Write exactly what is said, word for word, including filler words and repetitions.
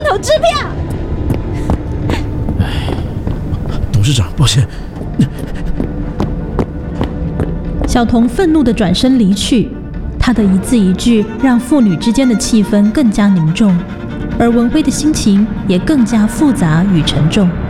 头支票。 董事长，抱歉。 小童愤怒地转身离去，他的一字一句让父女之间的气氛更加凝重，而文辉的心情也更加复杂与沉重。